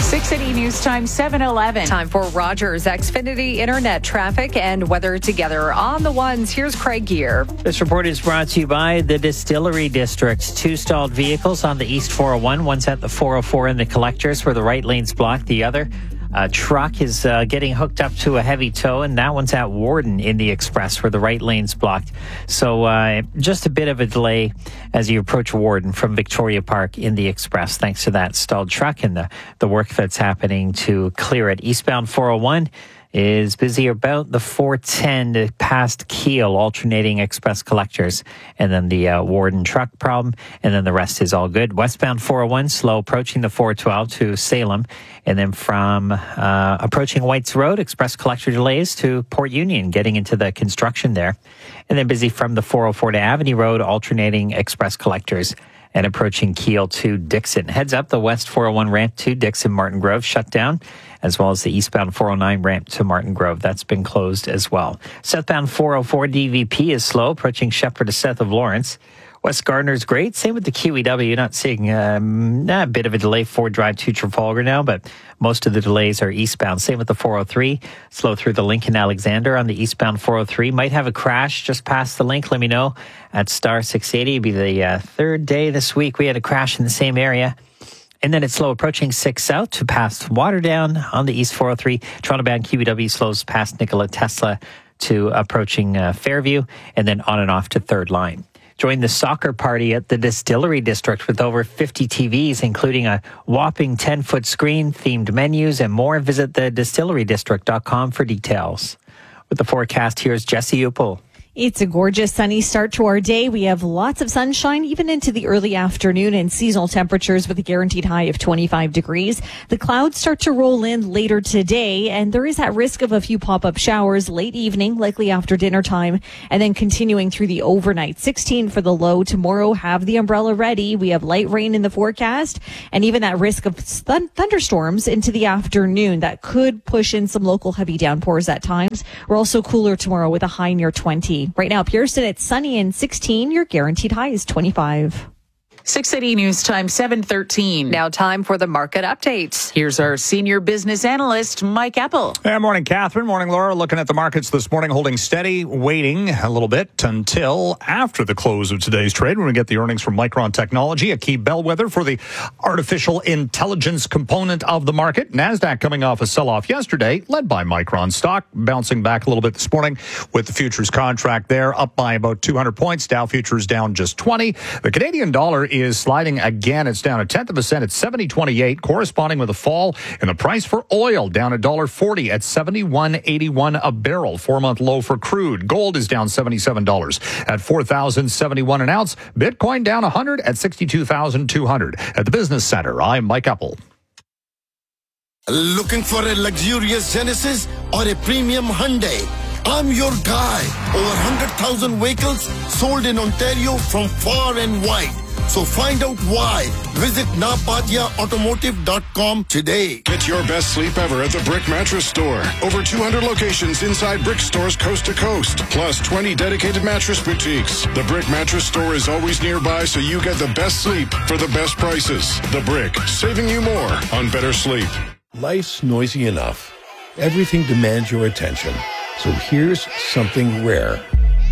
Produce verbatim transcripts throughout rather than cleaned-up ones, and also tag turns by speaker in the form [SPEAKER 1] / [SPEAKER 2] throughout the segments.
[SPEAKER 1] six eighty News Time, seven eleven.
[SPEAKER 2] Time for Rogers Xfinity Internet traffic and weather together on the ones. Here's Craig Gear.
[SPEAKER 3] This report is brought to you by the Distillery District. Two stalled vehicles on the East four oh one. One's at the four oh four in the collectors where the right lane's blocked. The other A truck is uh, getting hooked up to a heavy tow, and that one's at Warden in the Express where the right lane's blocked. So uh, just a bit of a delay as you approach Warden from Victoria Park in the Express, thanks to that stalled truck and the, the work that's happening to clear it. Eastbound four oh one is busy about the four ten past Keel, alternating express collectors, and then the uh, Warden truck problem, and then the rest is all good. Westbound four oh one, slow approaching the four twelve to Salem, and then from uh, approaching Whites Road, express collector delays to Port Union, getting into the construction there, and then busy from the four oh four to Avenue Road, alternating express collectors, and approaching Keel to Dixon. Heads up, the West four oh one ramp to Dixon Martin Grove shut down, as well as the eastbound four oh nine ramp to Martin Grove. That's been closed as well. Southbound four oh four D V P is slow, approaching Shepherd to south of Lawrence. West Gardner's great. Same with the Q E W. Not seeing um, a bit of a delay. Ford Drive to Trafalgar now, but most of the delays are eastbound. Same with the four oh three. Slow through the Lincoln Alexander on the eastbound four oh three. Might have a crash just past the link. Let me know at star six eighty. It'll be the uh, third day this week we had a crash in the same area. And then it's slow approaching six South to past Waterdown on the east four oh three. Toronto-bound Q E W slows past Nikola Tesla to approaching uh, Fairview, and then on and off to Third Line. Join the soccer party at the Distillery District with over fifty T Vs, including a whopping ten-foot screen, themed menus, and more. Visit the distillery district dot com for details. With the forecast, here's Jesse Uppel.
[SPEAKER 4] It's a gorgeous sunny start to our day. We have lots of sunshine even into the early afternoon and seasonal temperatures with a guaranteed high of twenty-five degrees. The clouds start to roll in later today, and there is that risk of a few pop-up showers late evening, likely after dinner time, and then continuing through the overnight. sixteen for the low. Tomorrow, have the umbrella ready. We have light rain in the forecast, and even that risk of th- thunderstorms into the afternoon that could push in some local heavy downpours at times. We're also cooler tomorrow with a high near twenty. Right now, Pearson, it's sunny and sixteen. Your guaranteed high is twenty-five.
[SPEAKER 1] six eighty News Time, seven thirteen.
[SPEAKER 2] Now time for the market updates.
[SPEAKER 1] Here's our senior business analyst, Mike Apple.
[SPEAKER 5] Hey, morning, Catherine. Morning, Laura. Looking at the markets this morning, holding steady, waiting a little bit until after the close of today's trade when we get the earnings from Micron Technology, a key bellwether for the artificial intelligence component of the market. NASDAQ coming off a sell-off yesterday, led by Micron stock, bouncing back a little bit this morning with the futures contract there, up by about two hundred points. Dow futures down just twenty. The Canadian dollar is sliding again. It's down a tenth of a cent at seventy twenty-eight, corresponding with a fall in the price for oil, down one dollar forty at seventy-one eighty-one a barrel. Four-month low for crude. Gold is down seventy-seven dollars at four thousand seventy-one an ounce. Bitcoin down one hundred at sixty-two thousand two hundred. At the Business Center, I'm Mike Apple.
[SPEAKER 6] Looking for a luxurious Genesis or a premium Hyundai? I'm your guy. Over one hundred thousand vehicles sold in Ontario from far and wide. So find out why. Visit napadia automotive dot com today.
[SPEAKER 7] Get your best sleep ever at the Brick Mattress Store. Over two hundred locations inside Brick stores coast to coast, plus twenty dedicated mattress boutiques. The Brick Mattress Store is always nearby, so you get the best sleep for the best prices. The Brick, saving you more on better sleep.
[SPEAKER 8] Life's noisy enough. Everything demands your attention. So here's something rare.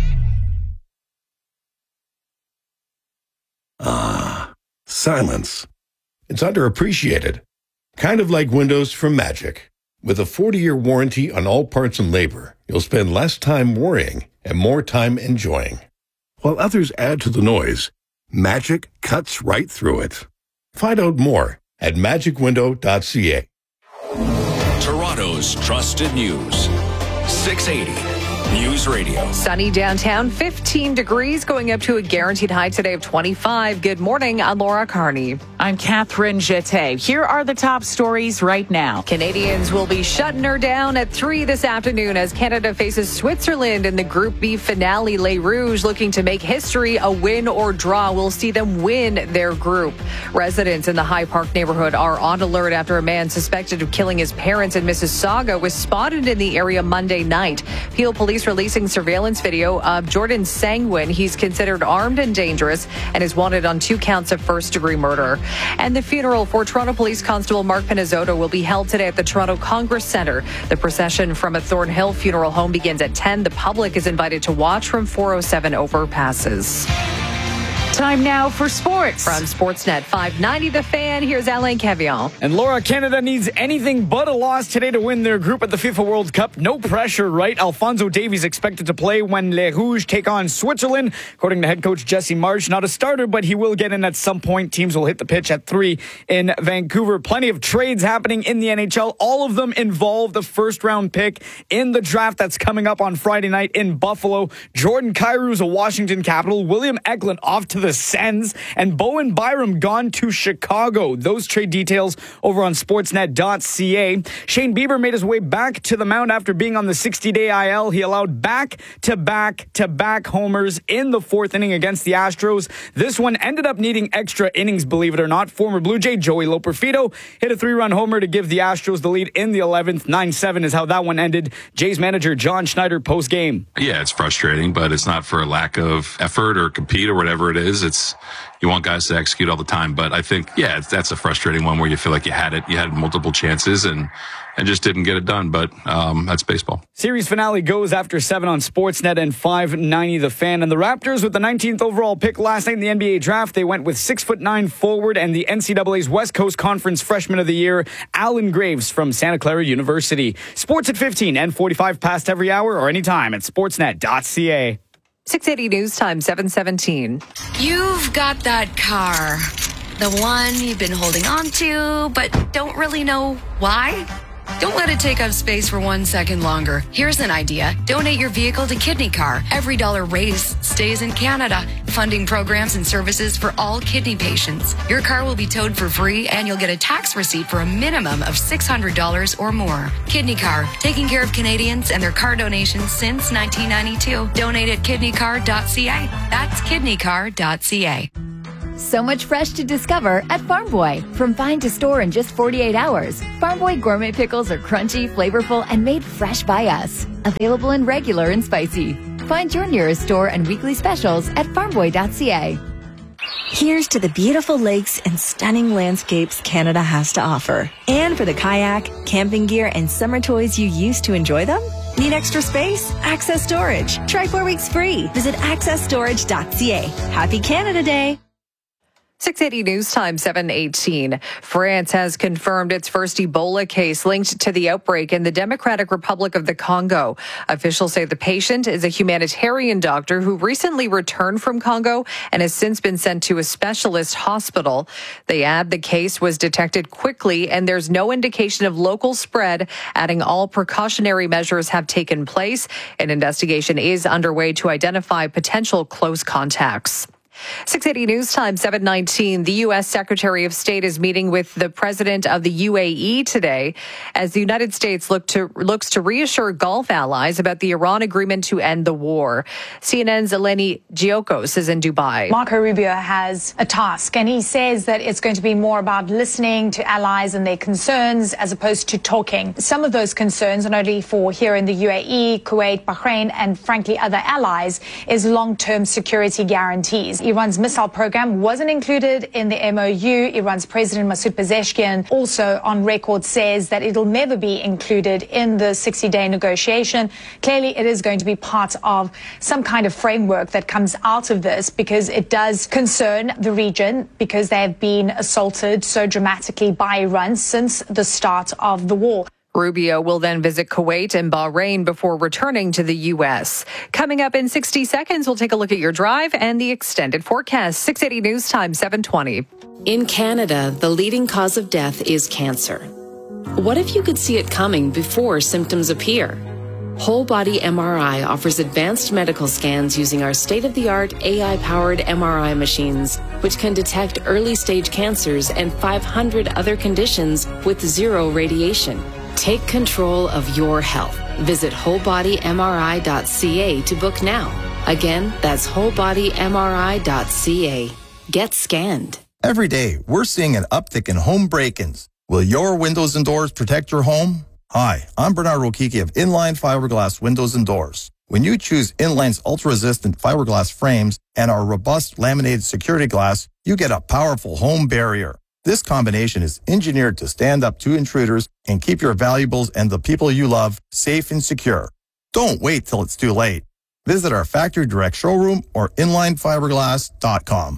[SPEAKER 8] Ah, silence. It's underappreciated. Kind of like Windows from Magic. With a forty-year warranty on all parts and labor, you'll spend less time worrying and more time enjoying. While others add to the noise, Magic cuts right through it. Find out more at magic window dot c a.
[SPEAKER 9] Toronto's trusted news. six eighty News Radio.
[SPEAKER 2] Sunny downtown, fifteen degrees, going up to a guaranteed high today of twenty-five. Good morning. I'm Laura Carney.
[SPEAKER 1] I'm Catherine Jete. Here are the top stories right now.
[SPEAKER 2] Canadians will be shutting her down at three this afternoon as Canada faces Switzerland in the Group B finale. Les Rouges looking to make history. A win or draw will see them win their group. Residents in the High Park neighborhood are on alert after a man suspected of killing his parents in Mississauga was spotted in the area Monday night. Peel Police police releasing surveillance video of Jordan Sangwin. He's considered armed and dangerous and is wanted on two counts of first-degree murder. And the funeral for Toronto Police Constable Mark Pinizzotto will be held today at the Toronto Congress Centre. The procession from a Thornhill funeral home begins at ten. The public is invited to watch from four oh seven overpasses.
[SPEAKER 1] Time now for sports.
[SPEAKER 2] From Sportsnet five ninety The Fan, here's Alain Cavillon.
[SPEAKER 10] And Laura, Canada needs anything but a loss today to win their group at the FIFA World Cup. No pressure, right? Alphonso Davies expected to play when Les Rouges take on Switzerland. According to head coach Jesse Marsch, not a starter, but he will get in at some point. Teams will hit the pitch at three in Vancouver. Plenty of trades happening in the N H L. All of them involve the first-round pick in the draft that's coming up on Friday night in Buffalo. Jordan Kyrie's a Washington Capital. William Eklund off to the Sens, and Bowen Byram gone to Chicago. Those trade details over on sportsnet dot c a. Shane Bieber made his way back to the mound after being on the sixty-day I L. He allowed back-to-back-to-back homers in the fourth inning against the Astros. This one ended up needing extra innings, believe it or not. Former Blue Jay Joey Loperfido hit a three-run homer to give the Astros the lead in the eleventh. nine seven is how that one ended. Jays manager John Schneider post-game.
[SPEAKER 11] Yeah, it's frustrating, but it's not for a lack of effort or compete or whatever it is. It's you want guys to execute all the time, but I think yeah, that's a frustrating one where you feel like you had it, you had multiple chances and and just didn't get it done. But um, that's baseball. Series finale goes after seven on Sportsnet and five ninety The Fan. And the Raptors with the nineteenth overall pick last night in the N B A draft. They went with six foot nine forward and the N C double A's West Coast Conference Freshman of the Year, Alan Graves from Santa Clara University. Sports at fifteen and forty-five past every hour or anytime at sportsnet dot c a.
[SPEAKER 2] six eighty News Time, seven seventeen.
[SPEAKER 12] You've got that car. The one you've been holding on to, but don't really know why? Don't let it take up space for one second longer. Here's an idea. Donate your vehicle to Kidney Car. Every dollar raised stays in Canada, funding programs and services for all kidney patients. Your car will be towed for free, and you'll get a tax receipt for a minimum of six hundred dollars or more. Kidney Car, taking care of Canadians and their car donations since nineteen ninety-two. Donate at kidney car dot c a. That's kidney car dot c a.
[SPEAKER 13] So much fresh to discover at Farm Boy. From find to store in just forty-eight hours, Farm Boy gourmet pickles are crunchy, flavorful, and made fresh by us. Available in regular and spicy. Find your nearest store and weekly specials at farm boy dot c a.
[SPEAKER 14] Here's to the beautiful lakes and stunning landscapes Canada has to offer. And for the kayak, camping gear, and summer toys you used to enjoy them? Need extra space? Access Storage. Try four weeks free. Visit access storage dot c a. Happy Canada Day.
[SPEAKER 2] six eighty News Time, seven eighteen. France has confirmed its first Ebola case linked to the outbreak in the Democratic Republic of the Congo. Officials say the patient is a humanitarian doctor who recently returned from Congo and has since been sent to a specialist hospital. They add the case was detected quickly and there's no indication of local spread, adding all precautionary measures have taken place. An investigation is underway to identify potential close contacts. six eighty News Time, seven nineteen. The U S Secretary of State is meeting with the president of the U A E today as the United States look to, looks to reassure Gulf allies about the Iran agreement to end the war. C N N's Eleni Giokos is in Dubai.
[SPEAKER 15] Marco Rubio has a task, and he says that it's going to be more about listening to allies and their concerns as opposed to talking. Some of those concerns, not only for here in the U A E, Kuwait, Bahrain, and frankly other allies, is long-term security guarantees. Iran's missile program wasn't included in the M O U. Iran's President Masoud Pezeshkian also on record says that it'll never be included in the sixty-day negotiation. Clearly, it is going to be part of some kind of framework that comes out of this because it does concern the region because they have been assaulted so dramatically by Iran since the start of the war.
[SPEAKER 2] Rubio will then visit Kuwait and Bahrain before returning to the U S. Coming up in sixty seconds, we'll take a look at your drive and the extended forecast. six eighty News Time, seven twenty.
[SPEAKER 16] In Canada, the leading cause of death is cancer. What if you could see it coming before symptoms appear? Whole Body M R I offers advanced medical scans using our state-of-the-art A I-powered M R I machines, which can detect early-stage cancers and five hundred other conditions with zero radiation. Take control of your health. Visit whole body m r i dot c a to book now. Again, that's whole body m r i dot c a. Get scanned.
[SPEAKER 17] Every day, we're seeing an uptick in home break-ins. Will your windows and doors protect your home? Hi, I'm Bernard Rokiki of Inline Fiberglass Windows and Doors. When you choose Inline's ultra-resistant fiberglass frames and our robust laminated security glass, you get a powerful home barrier. This combination is engineered to stand up to intruders and keep your valuables and the people you love safe and secure. Don't wait till it's too late. Visit our factory direct showroom or inline fiberglass dot com.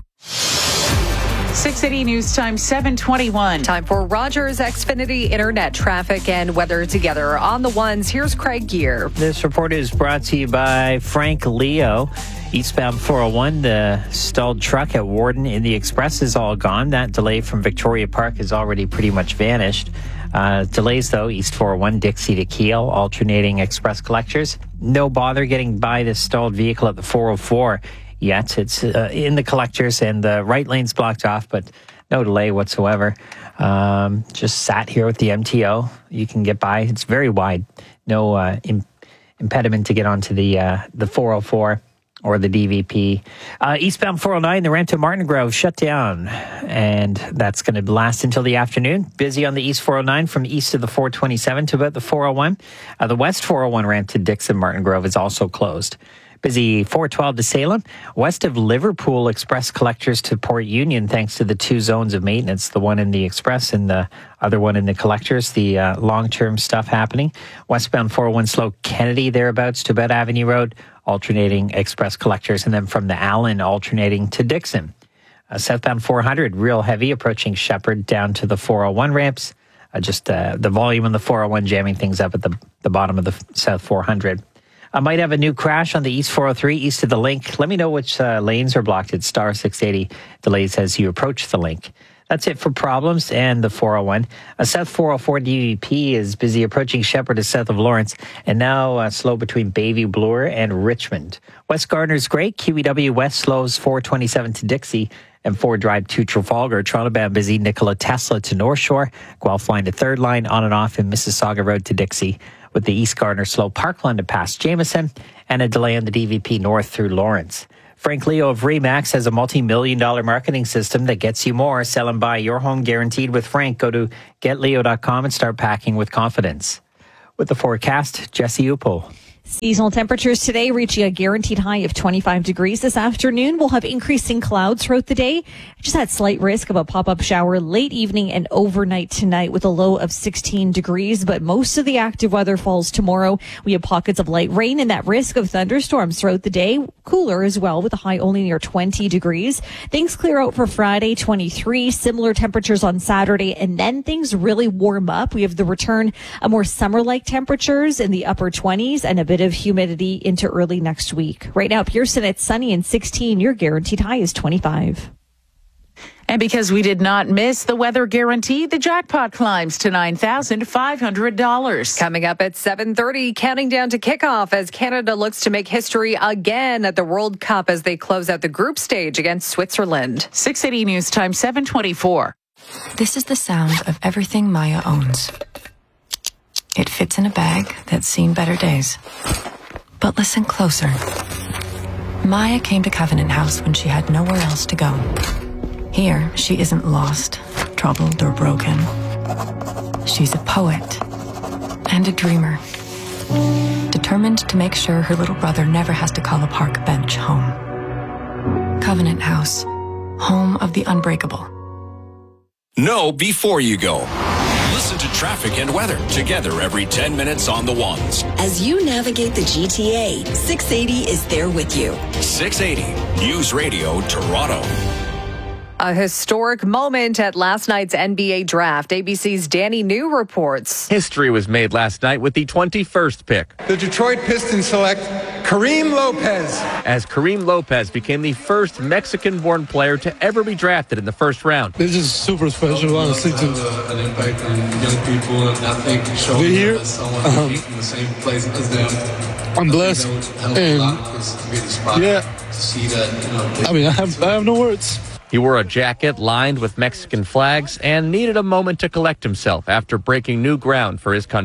[SPEAKER 1] six eighty News Time, seven twenty-one.
[SPEAKER 2] Time for Rogers Xfinity Internet traffic and weather together. On the ones, here's Craig Gear.
[SPEAKER 3] This report is brought to you by Frank Leo. Eastbound four oh one, the stalled truck at Warden in the Express is all gone. That delay from Victoria Park has already pretty much vanished. Uh, delays, though, East four oh one, Dixie to Kiel, alternating express collectors. No bother getting by this stalled vehicle at the four oh four yet. It's uh, in the collectors and the right lane's blocked off, but no delay whatsoever. Um, just sat here with the M T O. You can get by. It's very wide. No uh, im- impediment to get onto the uh, the four oh four. Or the D V P. Uh, eastbound four oh nine, the ramp to Martin Grove shut down, and that's going to last until the afternoon. Busy on the east four oh nine from east of the four twenty-seven to about the four oh one. Uh, the west four oh one ramp to Dixon Martin Grove is also closed. Busy four twelve to Salem. West of Liverpool, express collectors to Port Union, thanks to the two zones of maintenance, the one in the express and the other one in the collectors. The uh, long-term stuff happening. Westbound four oh one slow Kennedy, thereabouts to Bed Avenue Road, alternating express collectors, and then from the Allen alternating to Dixon. Uh, southbound four hundred, real heavy, approaching Shepherd down to the four oh one ramps. Uh, just uh, the volume on the four oh one jamming things up at the, the bottom of the South four hundred. I might have a new crash on the East four oh three, east of the link. Let me know which uh, lanes are blocked. It's star six eighty delays as you approach the link. That's it for problems and the four oh one. A South four oh four D V P is busy approaching Shepherd to south of Lawrence, and now uh, slow between Bayview Bloor and Richmond. West Gardner's great. Q E W West slows four twenty-seven to Dixie and four Drive to Trafalgar. Toronto bound busy Nikola Tesla to North Shore. Guelph line to third line, on and off in Mississauga Road to Dixie, with the East Gardner slow Parkland to past Jameson, and a delay on the D V P north through Lawrence. Frank Leo of Remax has a multi-million dollar marketing system that gets you more. Sell and buy your home guaranteed with Frank. Go to get leo dot com and start packing with confidence. With the forecast, Jesse Upel.
[SPEAKER 4] Seasonal temperatures today reaching a guaranteed high of twenty-five degrees. This afternoon, we'll have increasing clouds throughout the day. Just that slight risk of a pop-up shower late evening and overnight tonight with a low of sixteen degrees. But most of the active weather falls tomorrow. We have pockets of light rain and that risk of thunderstorms throughout the day. Cooler as well with a high only near twenty degrees. Things clear out for Friday, twenty-three. Similar temperatures on Saturday. And then things really warm up. We have the return of more summer-like temperatures in the upper twenties and a bit of humidity into early next week. Right now, Pearson, it's sunny and sixteen. Your guaranteed high is twenty-five.
[SPEAKER 1] And because we did not miss the weather guarantee, the jackpot climbs to nine thousand five hundred dollars.
[SPEAKER 2] Coming up at seven thirty, counting down to kickoff as Canada looks to make history again at the World Cup as they close out the group stage against Switzerland.
[SPEAKER 1] six eighty News Time, seven twenty-four.
[SPEAKER 18] This is the sound of everything Maya owns. It fits in a bag that's seen better days. But listen closer. Maya came to Covenant House when she had nowhere else to go. Here, she isn't lost, troubled, or broken. She's a poet and a dreamer, determined to make sure her little brother never has to call a park bench home. Covenant House, home of the unbreakable.
[SPEAKER 9] Know before you go. Listen to traffic and weather together every ten minutes on the ones.
[SPEAKER 19] As you navigate the G T A, six eighty is there with you.
[SPEAKER 9] six eighty News Radio Toronto.
[SPEAKER 2] A historic moment at last night's N B A draft. A B C's Danny New reports.
[SPEAKER 20] History was made last night with the twenty-first pick.
[SPEAKER 21] The Detroit Pistons select Kareem Lopez.
[SPEAKER 20] As Kareem Lopez became the first Mexican-born player to ever be drafted in the first round.
[SPEAKER 22] This is super special, honestly, to
[SPEAKER 23] an impact on young people, and I think showing
[SPEAKER 22] be here.
[SPEAKER 23] As someone
[SPEAKER 22] Um,
[SPEAKER 23] in the same place as them.
[SPEAKER 22] I'm blessed, and yeah,
[SPEAKER 23] to see that, you know,
[SPEAKER 22] I mean, I have, I have no words.
[SPEAKER 20] He wore a jacket lined with Mexican flags and needed a moment to collect himself after breaking new ground for his country.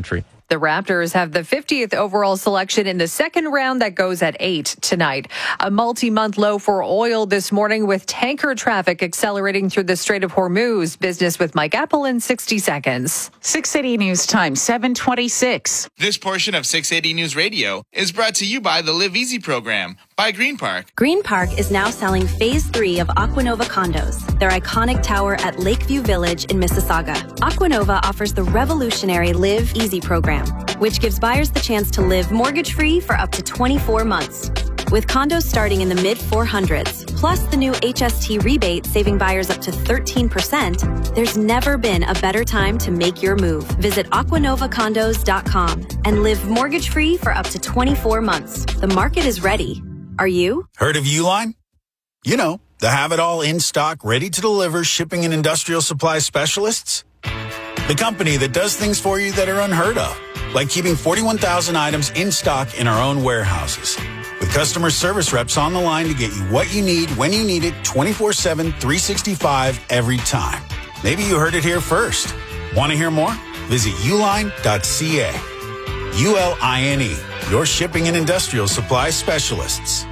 [SPEAKER 2] The Raptors have the fiftieth overall selection in the second round that goes at eight tonight. A multi-month low for oil this morning with tanker traffic accelerating through the Strait of Hormuz. Business with Mike Apple in sixty seconds.
[SPEAKER 1] six eighty News Time, seven twenty-six.
[SPEAKER 5] This portion of six eighty News Radio is brought to you by the Live Easy program by Green Park.
[SPEAKER 6] Green Park is now selling phase three of Aquanova condos, their iconic tower at Lakeview Village in Mississauga. Aquanova offers the revolutionary Live Easy program, which gives buyers the chance to live mortgage-free for up to twenty-four months. With condos starting in the mid four hundreds, plus the new H S T rebate saving buyers up to thirteen percent, there's never been a better time to make your move. Visit aquanova condos dot com and live mortgage-free for up to twenty-four months. The market is ready. Are you?
[SPEAKER 7] Heard of Uline? You know, the have-it-all in-stock, ready-to-deliver shipping and industrial supply specialists? The company that does things for you that are unheard of, like keeping forty-one thousand items in stock in our own warehouses. With customer service reps on the line to get you what you need, when you need it, twenty-four seven, three sixty-five, every time. Maybe you heard it here first. Want to hear more? Visit uline dot c a. U L I N E, your shipping and industrial supply specialists.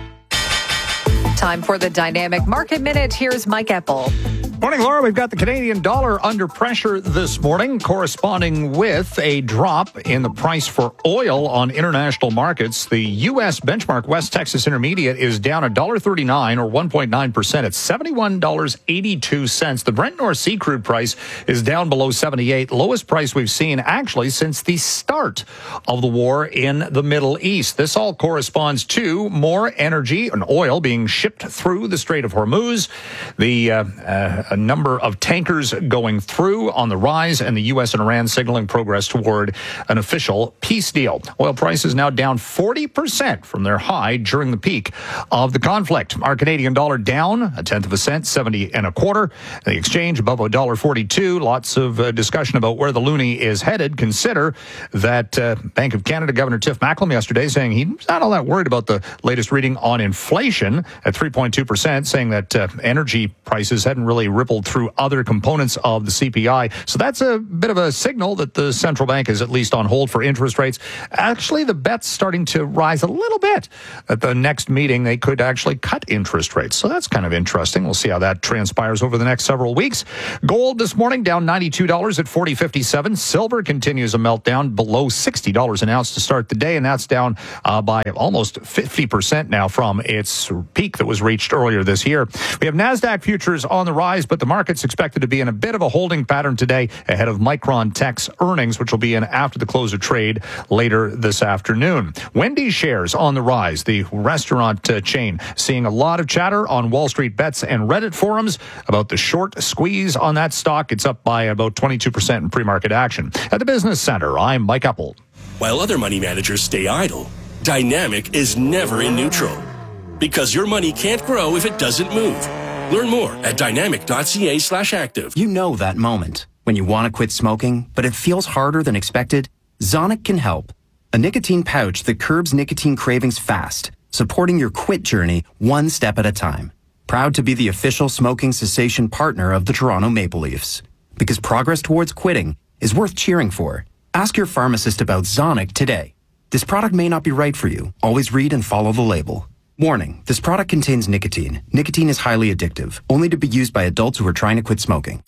[SPEAKER 2] Time for the Dynamic Market Minute. Here's Mike Epple.
[SPEAKER 24] Morning, Laura. We've got the Canadian dollar under pressure this morning, corresponding with a drop in the price for oil on international markets. The U S benchmark West Texas Intermediate is down one dollar thirty-nine or one point nine percent at seventy-one dollars and eighty-two cents. The Brent North Sea crude price is down below seventy-eight, lowest price we've seen actually since the start of the war in the Middle East. This all corresponds to more energy and oil being shipped through the Strait of Hormuz. The uh, uh, a number of tankers going through on the rise, and the U S and Iran signaling progress toward an official peace deal. Oil prices now down forty percent from their high during the peak of the conflict. Our Canadian dollar down a tenth of a cent, seventy and a quarter. The exchange above one dollar forty-two. Lots of uh, discussion about where the loonie is headed. Consider that uh, Bank of Canada Governor Tiff Macklem yesterday saying he's not all that worried about the latest reading on inflation at three point two percent, saying that uh, energy prices hadn't really rippled through other components of the C P I. So that's a bit of a signal that the central bank is at least on hold for interest rates. Actually, the bet's starting to rise a little bit. At the next meeting, they could actually cut interest rates. So that's kind of interesting. We'll see how that transpires over the next several weeks. Gold this morning down ninety-two dollars at forty fifty-seven. Silver continues a meltdown below sixty dollars an ounce to start the day, and that's down uh, by almost fifty percent now from its peak that was reached earlier this year. We have NASDAQ futures on the rise, but the market's expected to be in a bit of a holding pattern today ahead of Micron Tech's earnings, which will be in after the close of trade later this afternoon. Wendy's shares on the rise, the restaurant uh, chain, seeing a lot of chatter on Wall Street bets and Reddit forums about the short squeeze on that stock. It's up by about twenty-two percent in pre-market action. At the Business Center, I'm Mike Epple.
[SPEAKER 25] While other money managers stay idle, Dynamic is never in neutral, because your money can't grow if it doesn't move. Learn more at dynamic.ca slash active.
[SPEAKER 26] You know that moment when you want to quit smoking, but it feels harder than expected? Zonic can help. A nicotine pouch that curbs nicotine cravings fast, supporting your quit journey one step at a time. Proud to be the official smoking cessation partner of the Toronto Maple Leafs. Because progress towards quitting is worth cheering for. Ask your pharmacist about Zonic today. This product may not be right for you. Always read and follow the label. Warning, this product contains nicotine. Nicotine is highly addictive, only to be used by adults who are trying to quit smoking.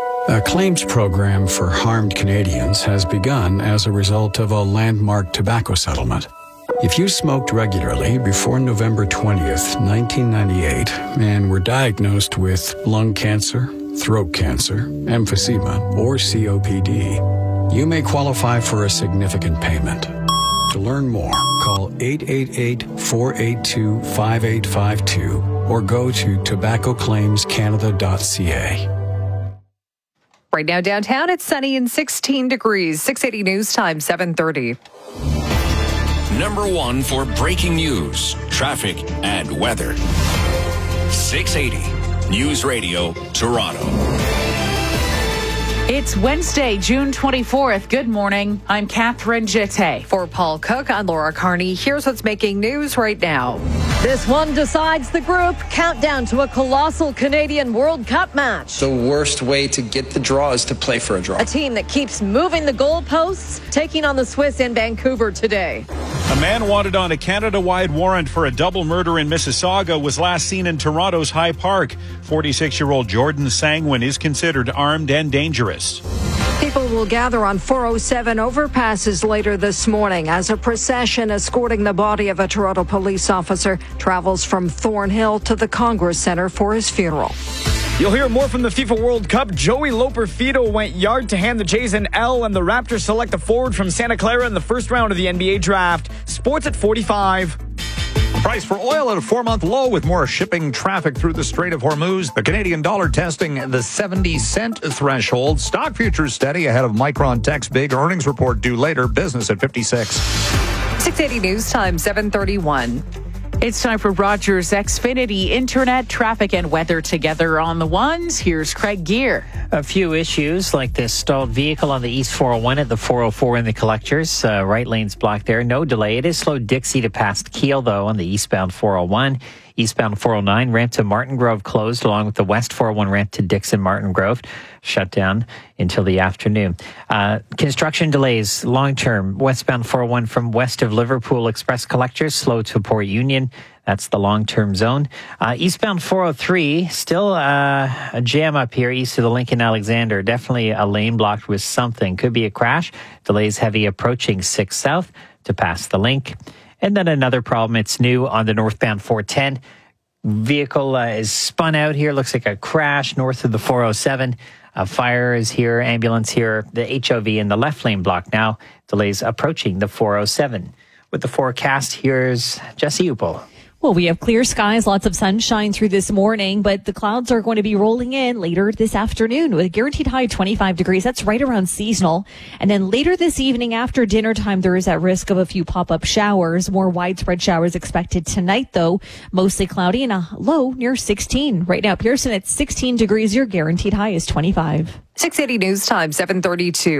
[SPEAKER 27] A claims program for harmed Canadians has begun as a result of a landmark tobacco settlement. If you smoked regularly before November twentieth, nineteen ninety-eight, and were diagnosed with lung cancer, throat cancer, emphysema, or C O P D, you may qualify for a significant payment. To learn more, call eight eight eight, four eight two, five eight five two or go to tobacco claims canada dot c a.
[SPEAKER 2] Right now downtown, it's sunny and sixteen degrees. six eighty News Time, seven thirty.
[SPEAKER 9] Number one for breaking news, traffic, and weather. six eighty News Radio, Toronto.
[SPEAKER 1] It's Wednesday, June twenty-fourth. Good morning. I'm Catherine Jette.
[SPEAKER 2] For Paul Cook, I'm Laura Carney. Here's what's making news right now.
[SPEAKER 8] This one decides the group. Countdown to a colossal Canadian World Cup match.
[SPEAKER 10] The worst way to get the draw is to play for a draw.
[SPEAKER 8] A team that keeps moving the goalposts, taking on the Swiss in Vancouver today.
[SPEAKER 11] A man wanted on a Canada-wide warrant for a double murder in Mississauga was last seen in Toronto's High Park. forty-six-year-old Jordan Sangwin is considered armed and dangerous.
[SPEAKER 12] People will gather on four oh seven overpasses later this morning as a procession escorting the body of a Toronto police officer travels from Thornhill to the Congress Centre for his funeral.
[SPEAKER 13] You'll hear more from the FIFA World Cup. Joey Loper-Fido went yard to hand the Jays an L, and the Raptors select a forward from Santa Clara in the first round of the N B A draft. Sports at forty-five.
[SPEAKER 24] Price for oil at a four-month low with more shipping traffic through the Strait of Hormuz. The Canadian dollar testing the seventy cent threshold. Stock futures steady ahead of Micron Tech's big earnings report due later. Business at fifty-six.
[SPEAKER 2] six eighty News Time, seven thirty-one.
[SPEAKER 1] It's time for Rogers Xfinity Internet, traffic, and weather together on the ones. Here's Craig Gear.
[SPEAKER 3] A few issues like this stalled vehicle on the East four oh one at the four oh four in the collectors. Uh, right lane's blocked there. No delay. It is slowed Dixie to past Kiel, though, on the eastbound four oh one. Eastbound four oh nine, ramp to Martin Grove closed, along with the west four oh one ramp to Dixon Martin Grove, shut down until the afternoon. Uh, construction delays long-term. Westbound four oh one from west of Liverpool Express collectors, slow to Port Union. That's the long-term zone. Uh, eastbound four oh three, still uh, a jam up here east of the Lincoln Alexander. Definitely a lane blocked with something. Could be a crash. Delays heavy approaching six south to pass the link. And then another problem, it's new on the northbound four ten. Vehicle uh, is spun out here. Looks like a crash north of the four oh seven. A fire is here, ambulance here. The H O V in the left lane block now. Delays approaching the four oh seven. With the forecast, here's Jesse Upel.
[SPEAKER 4] Well, we have clear skies, lots of sunshine through this morning, but the clouds are going to be rolling in later this afternoon with a guaranteed high of twenty-five degrees. That's right around seasonal. And then later this evening after dinner time, there is that risk of a few pop-up showers. More widespread showers expected tonight, though. Mostly cloudy and a low near sixteen. Right now, Pearson at sixteen degrees. Your guaranteed high is twenty-five.
[SPEAKER 2] six eighty News Time, seven thirty-two.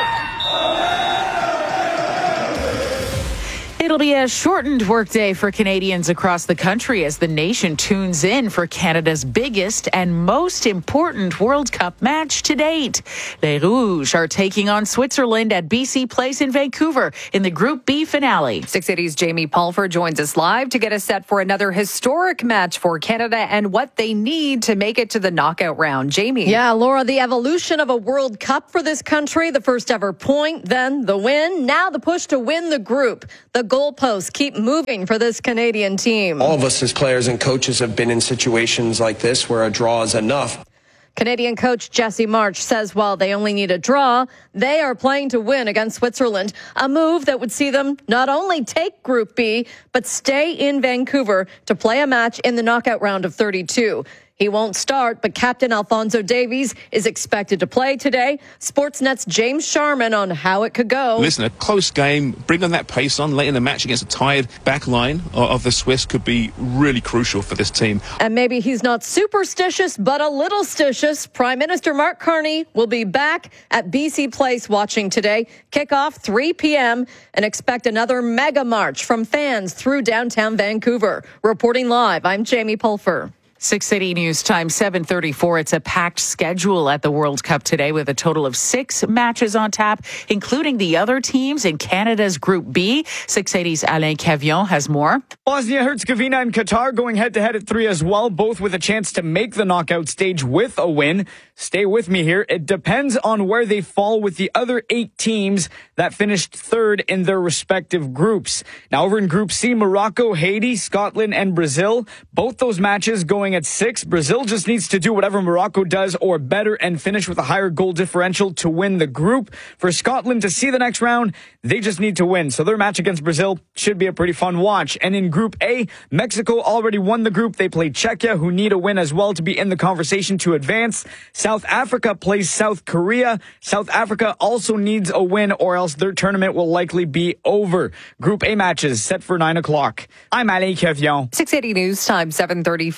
[SPEAKER 1] It'll be a shortened workday for Canadians across the country as the nation tunes in for Canada's biggest and most important World Cup match to date. Les Rouges are taking on Switzerland at B C Place in Vancouver in the Group B finale.
[SPEAKER 2] six eighty's Jamie Pulfer joins us live to get us set for another historic match for Canada and what they need to make it to the knockout round. Jamie.
[SPEAKER 8] Yeah, Laura, the evolution of a World Cup for this country, the first ever point, then the win, now the push to win the group. The goalposts keep moving for this Canadian team.
[SPEAKER 10] All of us as players and coaches have been in situations like this where a draw is enough.
[SPEAKER 8] Canadian coach Jesse March says while they only need a draw, they are playing to win against Switzerland, a move that would see them not only take Group B, but stay in Vancouver to play a match in the knockout round of thirty-two. He won't start, but Captain Alphonso Davies is expected to play today. Sportsnet's James Sharman on how it could go.
[SPEAKER 14] Listen, a close game, bring on that pace on late in the match against a tired back line of the Swiss could be really crucial for this team.
[SPEAKER 8] And maybe he's not superstitious, but a little stitious. Prime Minister Mark Carney will be back at B C Place watching today. Kickoff three p.m. and expect another mega march from fans through downtown Vancouver. Reporting live, I'm Jamie Pulfer.
[SPEAKER 1] six eighty News Time, seven thirty-four. It's a packed schedule at the World Cup today with a total of six matches on tap, including the other teams in Canada's Group B. six eighty's Alain Cavillon has more.
[SPEAKER 13] Bosnia-Herzegovina and Qatar going head-to-head at three as well, both with a chance to make the knockout stage with a win. Stay with me here. It depends on where they fall with the other eight teams that finished third in their respective groups. Now, over in Group C, Morocco, Haiti, Scotland, and Brazil, both those matches going at six. Brazil just needs to do whatever Morocco does or better and finish with a higher goal differential to win the group. For Scotland to see the next round, they just need to win. So their match against Brazil should be a pretty fun watch. And in Group A, Mexico already won the group. They played Czechia, who need a win as well to be in the conversation to advance. South Africa plays South Korea. South Africa also needs a win or else their tournament will likely be over. Group A matches set for nine o'clock. I'm Alain Cavillon.
[SPEAKER 2] six eighty News Time, seven thirty-five.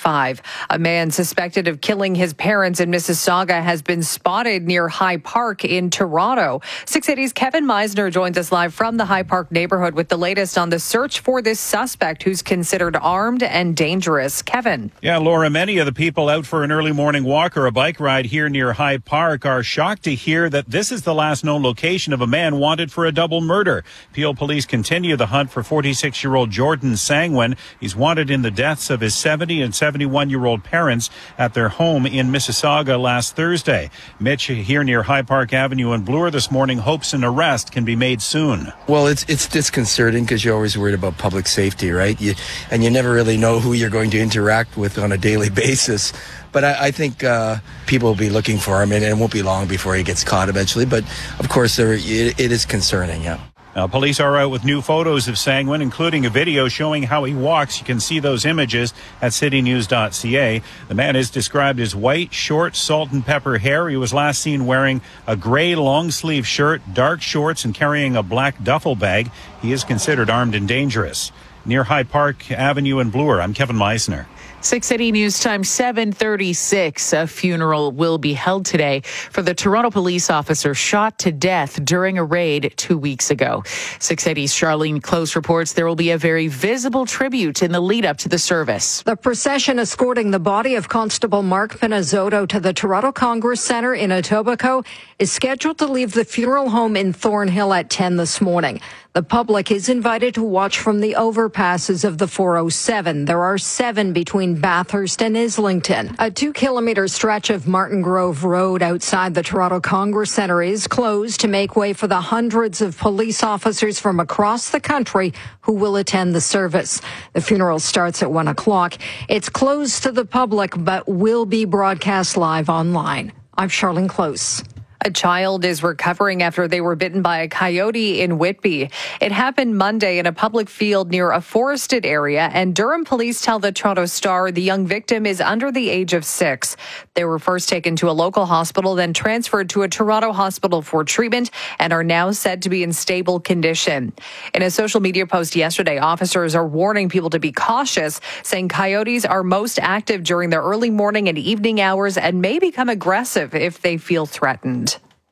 [SPEAKER 2] A man suspected of killing his parents in Mississauga has been spotted near High Park in Toronto. six eighty's Kevin Meisner joins us live from the High Park neighborhood with the latest on the search for this suspect who's considered armed and dangerous. Kevin.
[SPEAKER 11] Yeah, Laura, many of the people out for an early morning walk or a bike ride here near High Park are shocked to hear that this is the last known location of a man wanted for a double murder. Peel police continue the hunt for forty-six-year-old Jordan Sangwin. He's wanted in the deaths of his seventy and seventy-one-year-old parents at their home in Mississauga last Thursday. Mitch here near High Park Avenue in Bloor this morning hopes an arrest can be made soon.
[SPEAKER 15] Well, it's it's disconcerting because you're always worried about public safety, right? You, and you never really know who you're going to interact with on a daily basis. But I, I think uh, people will be looking for him, and it won't be long before he gets caught eventually. But, of course, there, it, it is concerning, yeah.
[SPEAKER 11] Now, police are out with new photos of Sangwin, including a video showing how he walks. You can see those images at city news dot c a. The man is described as white, short, salt and pepper hair. He was last seen wearing a gray long-sleeve shirt, dark shorts, and carrying a black duffel bag. He is considered armed and dangerous. Near High Park Avenue in Bloor, I'm Kevin Meisner.
[SPEAKER 1] six eighty News Time, seven thirty-six. A funeral will be held today for the Toronto police officer shot to death during a raid two weeks ago. six eighty's Charlene Close reports there will be a very visible tribute in the lead up to the service.
[SPEAKER 12] The procession escorting the body of Constable Mark Pinizzotto to the Toronto Congress Centre in Etobicoke is scheduled to leave the funeral home in Thornhill at ten this morning. The public is invited to watch from the overpasses of the four oh seven. There are seven between Bathurst and Islington. A two-kilometre stretch of Martin Grove Road outside the Toronto Congress Centre is closed to make way for the hundreds of police officers from across the country who will attend the service. The funeral starts at one o'clock. It's closed to the public but will be broadcast live online. I'm Charlene Close.
[SPEAKER 2] A child is recovering after they were bitten by a coyote in Whitby. It happened Monday in a public field near a forested area, and Durham police tell the Toronto Star the young victim is under the age of six. They were first taken to a local hospital, then transferred to a Toronto hospital for treatment, and are now said to be in stable condition. In a social media post yesterday, officers are warning people to be cautious, saying coyotes are most active during the early morning and evening hours and may become aggressive if they feel threatened.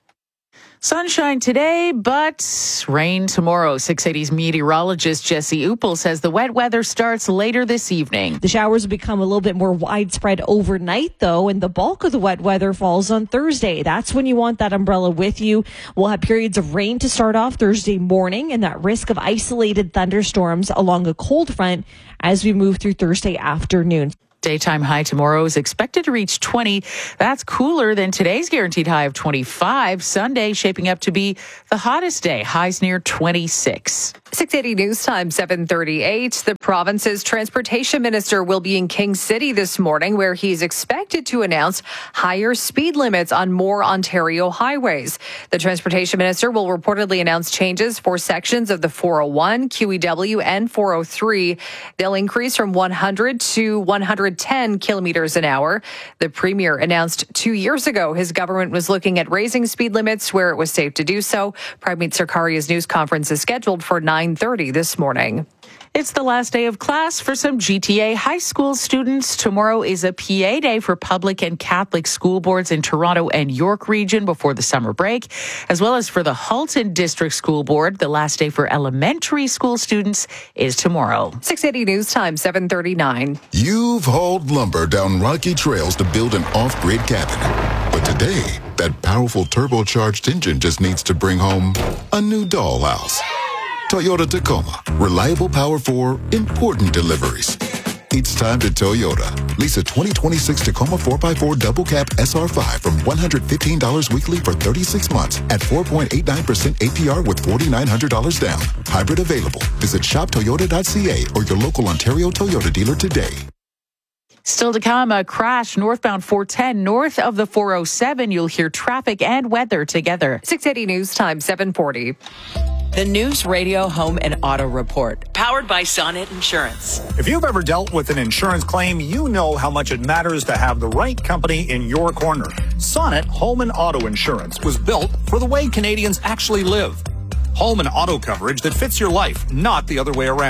[SPEAKER 1] Sunshine today, but rain tomorrow. six eighty's meteorologist Jesse Uppel says the wet weather starts later this evening.
[SPEAKER 4] The showers will become a little bit more widespread overnight, though, and the bulk of the wet weather falls on Thursday. That's when you want that umbrella with you. We'll have periods of rain to start off Thursday morning and that risk of isolated thunderstorms along a cold front as we move through Thursday afternoon.
[SPEAKER 1] Daytime high tomorrow is expected to reach twenty. That's cooler than today's guaranteed high of twenty-five. Sunday shaping up to be the hottest day. Highs near twenty-six.
[SPEAKER 2] six eighty News Time, seven thirty-eight. The province's transportation minister will be in King City this morning, where he's expected to announce higher speed limits on more Ontario highways. The transportation minister will reportedly announce changes for sections of the four oh one, Q E W, and four oh three. They'll increase from one hundred to one hundred ten kilometers an hour. The premier announced two years ago his government was looking at raising speed limits where it was safe to do so. Prabmeet Sarkaria's news conference is scheduled for nine thirty this morning.
[SPEAKER 1] It's the last day of class for some G T A high school students. Tomorrow is a P A day for public and Catholic school boards in Toronto and York region before the summer break, as well as for the Halton District School Board. The last day for elementary school students is tomorrow.
[SPEAKER 2] six eighty News Time, seven thirty-nine.
[SPEAKER 16] You've hauled lumber down rocky trails to build an off-grid cabin. But today, that powerful turbocharged engine just needs to bring home a new dollhouse. Toyota Tacoma. Reliable power for important deliveries. It's time to Toyota. Lease a twenty twenty-six Tacoma four by four double cab S R five from one hundred fifteen dollars weekly for thirty-six months at four point eight nine percent A P R with four thousand nine hundred dollars down. Hybrid available. Visit shop toyota dot c a or your local Ontario Toyota dealer today.
[SPEAKER 1] Still to come, a crash northbound four ten north of the four oh seven. You'll hear traffic and weather together.
[SPEAKER 2] six eighty News Time, seven forty.
[SPEAKER 17] The News Radio Home and Auto Report, powered by Sonnet Insurance.
[SPEAKER 24] If you've ever dealt with an insurance claim, you know how much it matters to have the right company in your corner. Sonnet Home and Auto Insurance was built for the way Canadians actually live. Home and auto coverage that fits your life, not the other way around.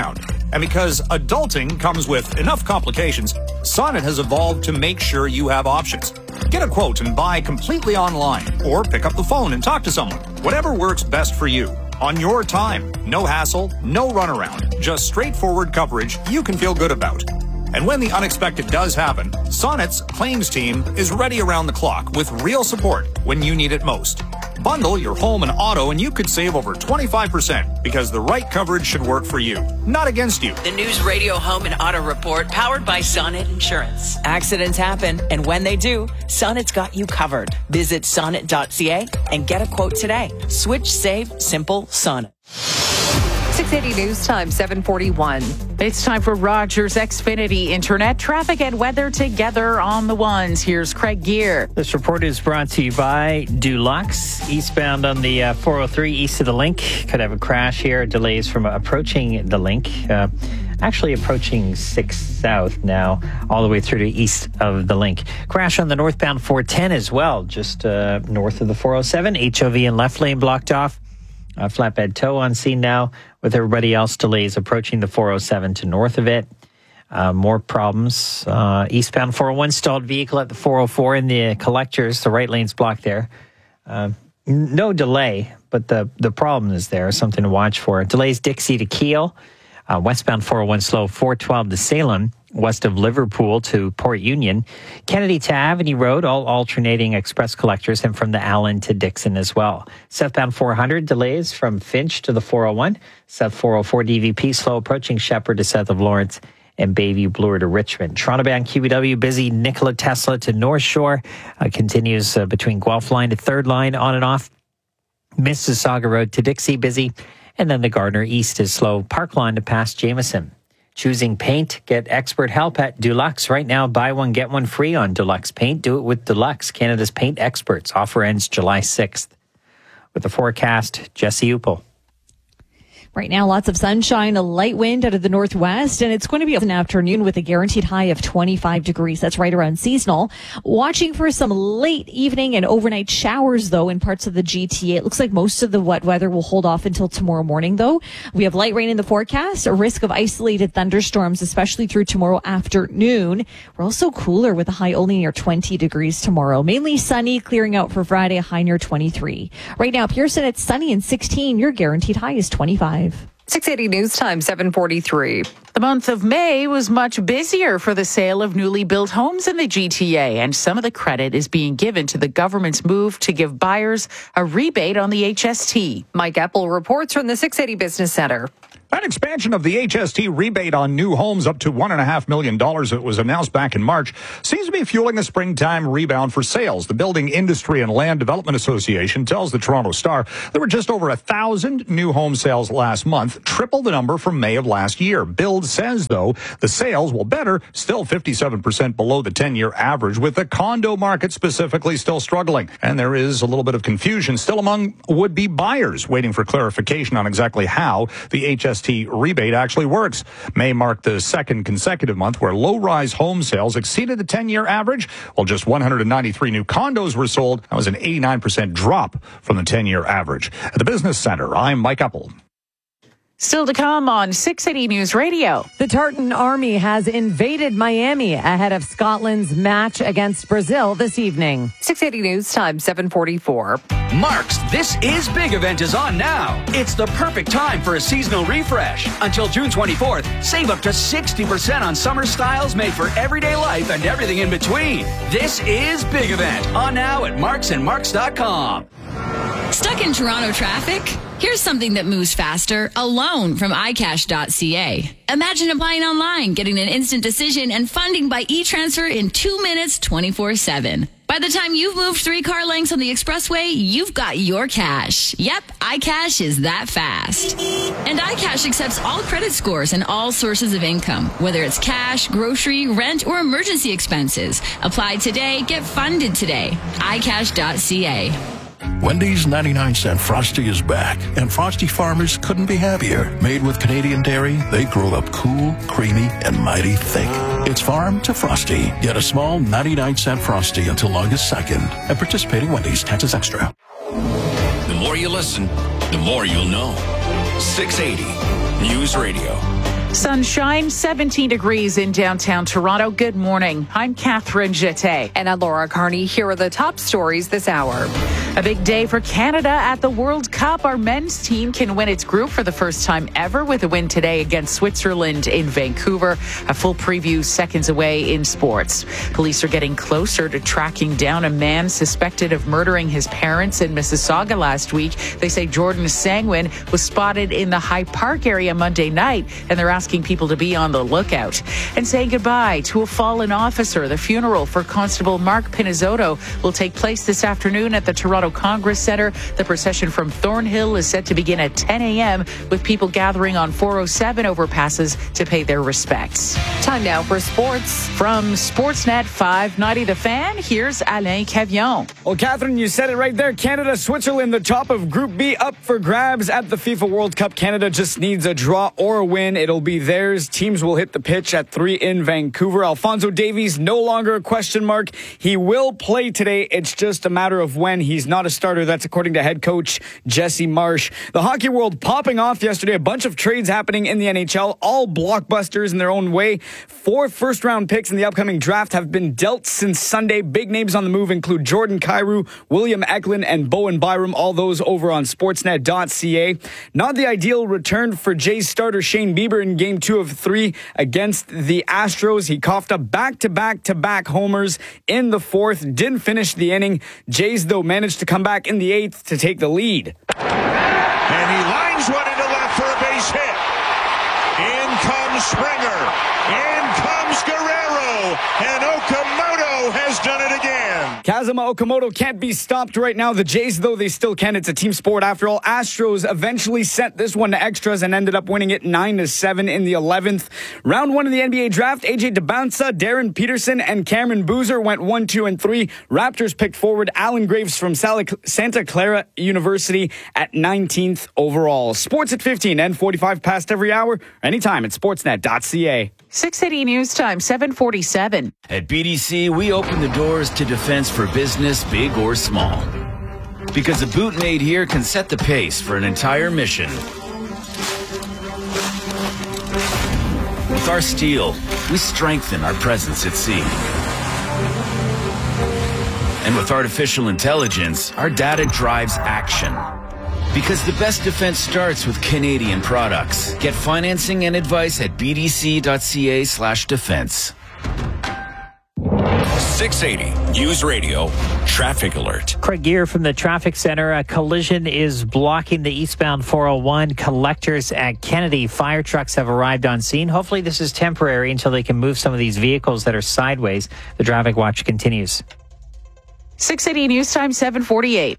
[SPEAKER 24] And because adulting comes with enough complications, Sonnet has evolved to make sure you have options. Get a quote and buy completely online, or pick up the phone and talk to someone. Whatever works best for you. On your time. No hassle, no runaround. Just straightforward coverage you can feel good about. And when the unexpected does happen, Sonnet's claims team is ready around the clock with real support when you need it most. Bundle your home and auto and you could save over twenty-five percent because the right coverage should work for you, not against you.
[SPEAKER 17] The News Radio Home and Auto Report, powered by Sonnet Insurance. Accidents happen, and when they do, Sonnet's got you covered. Visit sonnet dot c a and get a quote today. Switch, save, simple, Sonnet.
[SPEAKER 2] six eighty News Time, seven forty-one.
[SPEAKER 1] It's time for Rogers Xfinity Internet traffic and weather together on the ones. Here's Craig Gear.
[SPEAKER 3] This report is brought to you by Dulux. Eastbound on the uh, four oh three east of the link. Could have a crash here. Delays from approaching the link. Uh, actually approaching six South now, all the way through to east of the link. Crash on the northbound four ten as well, just uh, north of the four oh seven. H O V and left lane blocked off. Uh, flatbed tow on scene now, with everybody else delays approaching the four oh seven to north of it. Uh, more problems. Uh, eastbound four oh one stalled vehicle at the four oh four in the collectors. The right lane's blocked there. Uh, no delay, but the, the problem is there. Something to watch for. Delays Dixie to Kiel. Uh, westbound four oh one slow, four twelve to Salem. West of Liverpool to Port Union. Kennedy to Avenue Road, all alternating express collectors, and from the Allen to Dixon as well. Southbound four hundred, delays from Finch to the four oh one. South four oh four D V P, slow approaching Shepherd to south of Lawrence, and Bayview Bloor to Richmond. Toronto-bound Q B W, busy Nikola Tesla to North Shore. Uh, continues uh, between Guelph Line to Third Line, on and off. Mississauga Road to Dixie, busy. And then the Gardner East is slow. Park Line to past Jameson. Choosing paint, get expert help at Dulux. Right now, buy one, get one free on Dulux Paint. Do it with Dulux, Canada's paint experts. Offer ends July sixth. With the forecast, Jesse Upel.
[SPEAKER 4] Right now, lots of sunshine, a light wind out of the northwest, and it's going to be an afternoon with a guaranteed high of twenty-five degrees. That's right around seasonal. Watching for some late evening and overnight showers, though, in parts of the G T A. It looks like most of the wet weather will hold off until tomorrow morning, though. We have light rain in the forecast, a risk of isolated thunderstorms, especially through tomorrow afternoon. We're also cooler with a high only near twenty degrees tomorrow. Mainly sunny, clearing out for Friday, a high near twenty-three. Right now, Pearson, it's sunny and sixteen. Your guaranteed high is twenty-five.
[SPEAKER 2] six eighty News Time, seven forty-three.
[SPEAKER 1] The month of May was much busier for the sale of newly built homes in the G T A, and some of the credit is being given to the government's move to give buyers a rebate on the H S T.
[SPEAKER 2] Mike Epple reports from the six eighty Business Center.
[SPEAKER 24] An expansion of the H S T rebate on new homes up to one point five million dollars that was announced back in March seems to be fueling a springtime rebound for sales. The Building Industry and Land Development Association tells the Toronto Star there were just over one thousand new home sales last month, triple the number from May of last year. Build says, though, the sales, will better, still fifty-seven percent below the ten-year average, with the condo market specifically still struggling. And there is a little bit of confusion still among would-be buyers waiting for clarification on exactly how the H S T rebate actually works. May marked the second consecutive month where low-rise home sales exceeded the ten-year average, while just one hundred ninety-three new condos were sold. That was an eighty-nine percent drop from the ten-year average. At the Business Center, I'm Mike Epple.
[SPEAKER 1] Still to come on six eighty News Radio.
[SPEAKER 5] The Tartan Army has invaded Miami ahead of Scotland's match against Brazil this evening.
[SPEAKER 2] six eighty News Time, seven forty-four.
[SPEAKER 18] Mark's This Is Big event is on now. It's the perfect time for a seasonal refresh. Until June twenty-fourth, save up to sixty percent on summer styles made for everyday life and everything in between. This is Big event on now at marks and marks dot com.
[SPEAKER 19] Stuck in Toronto traffic? Here's something that moves faster, a loan from i cash dot c a. Imagine applying online, getting an instant decision, and funding by e-transfer in two minutes, twenty-four seven. By the time you've moved three car lengths on the expressway, you've got your cash. Yep, iCash is that fast. And iCash accepts all credit scores and all sources of income, whether it's cash, grocery, rent, or emergency expenses. Apply today, get funded today. i cash dot c a.
[SPEAKER 20] Wendy's ninety-nine cent Frosty is back, and Frosty farmers couldn't be happier. Made with Canadian dairy, they grow up cool, creamy, and mighty thick. It's farm to Frosty. Get a small ninety-nine cent Frosty until August second. At participating Wendy's, taxes extra.
[SPEAKER 9] The more you listen, the more you'll know. six eighty News Radio.
[SPEAKER 1] Sunshine, seventeen degrees in downtown Toronto. Good morning. I'm Catherine Jeté.
[SPEAKER 2] And I'm Laura Carney. Here are the top stories this hour.
[SPEAKER 1] A big day for Canada at the World Cup. Our men's team can win its group for the first time ever with a win today against Switzerland in Vancouver. A full preview seconds away in sports. Police are getting closer to tracking down a man suspected of murdering his parents in Mississauga last week. They say Jordan Sangwin was spotted in the High Park area Monday night, and they're asking people to be on the lookout. And saying goodbye to a fallen officer. The funeral for Constable Mark Pinizzotto will take place this afternoon at the Toronto Congress Centre. The procession from Thornhill is set to begin at ten a.m. with people gathering on four oh seven overpasses to pay their respects.
[SPEAKER 2] Time now for sports.
[SPEAKER 1] From Sportsnet five ninety The Fan, here's Alain Cavillon.
[SPEAKER 13] Well, Catherine, you said it right there. Canada, Switzerland, the top of Group B, up for grabs at the FIFA World Cup. Canada just needs a draw or a win. It'll be theirs. Teams will hit the pitch at three in Vancouver. Alphonso Davies, no longer a question mark. He will play today. It's just a matter of when. He's not a starter. That's according to head coach Jesse Marsh. The hockey world popping off yesterday. A bunch of trades happening in the N H L, all blockbusters in their own way. Four first-round picks in the upcoming draft have been dealt since Sunday. Big names on the move include Jordan Kyrou, William Eklund, and Bowen Byram. All those over on sportsnet dot c a. Not the ideal return for Jays starter Shane Bieber in game two of three against the Astros. He coughed up back-to-back-to-back homers in the fourth. Didn't finish the inning. Jays, though, managed to come back in the eighth to take the lead.
[SPEAKER 6] And he lines one into left for a base hit. In comes Springer. In comes Guerrero. And Okamoto has done it again.
[SPEAKER 13] Kazuma Okamoto can't be stopped right now. The Jays, though, they still can. It's a team sport after all. Astros eventually sent this one to extras and ended up winning it nine to seven in the eleventh. Round one of the N B A draft, A J DeBounce, Darren Peterson, and Cameron Boozer went one, two, and three. Raptors picked forward Alan Graves from Santa Clara University at nineteenth overall. Sports at fifteen and forty-five past every hour, anytime at sportsnet dot c a.
[SPEAKER 1] six eighty News Time, seven forty-seven.
[SPEAKER 18] At B D C, we open the doors to defense for business, big or small. Because a boot made here can set the pace for an entire mission. With our steel, we strengthen our presence at sea. And with artificial intelligence, our data drives action. Because the best defense starts with Canadian products. Get financing and advice at b d c dot c a slash defense.
[SPEAKER 9] six eighty News Radio Traffic Alert.
[SPEAKER 3] Craig Gear from the Traffic Center. A collision is blocking the eastbound four oh one. Collectors at Kennedy. Fire trucks have arrived on scene. Hopefully this is temporary until they can move some of these vehicles that are sideways. The traffic watch continues.
[SPEAKER 1] six eighty News Time, seven forty-eight.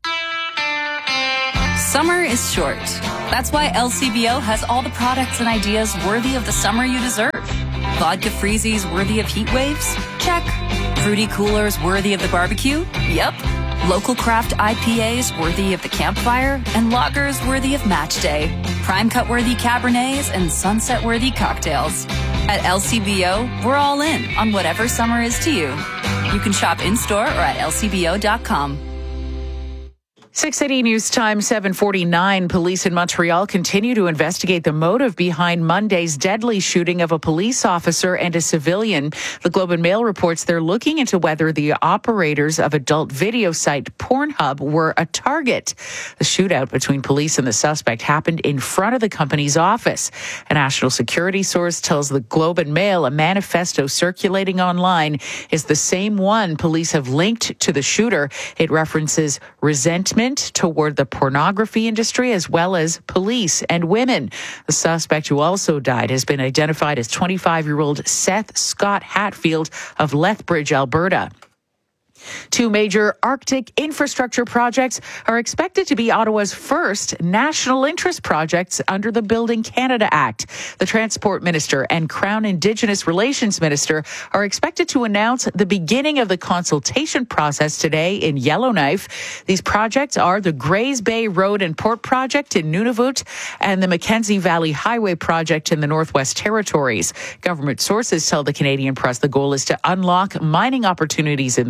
[SPEAKER 7] Summer is short. That's why L C B O has all the products and ideas worthy of the summer you deserve. Vodka freezies worthy of heat waves? Check. Fruity coolers worthy of the barbecue? Yep. Local craft I P As worthy of the campfire? And lagers worthy of match day. Prime cut worthy Cabernets and sunset worthy cocktails. At L C B O, we're all in on whatever summer is to you. You can shop in-store or at L C B O dot com.
[SPEAKER 1] six eighty News Time, seven forty-nine. Police in Montreal continue to investigate the motive behind Monday's deadly shooting of a police officer and a civilian. The Globe and Mail reports they're looking into whether the operators of adult video site Pornhub were a target. The shootout between police and the suspect happened in front of the company's office. A national security source tells the Globe and Mail a manifesto circulating online is the same one police have linked to the shooter. It references resentment toward the pornography industry as well as police and women. The suspect who also died has been identified as twenty-five-year-old Seth Scott Hatfield of Lethbridge, Alberta. Two major Arctic infrastructure projects are expected to be Ottawa's first national interest projects under the Building Canada Act. The Transport Minister and Crown Indigenous Relations Minister are expected to announce the beginning of the consultation process today in Yellowknife. These projects are the Grays Bay Road and Port Project in Nunavut and the Mackenzie Valley Highway Project in the Northwest Territories. Government sources tell the Canadian Press the goal is to unlock mining opportunities in the north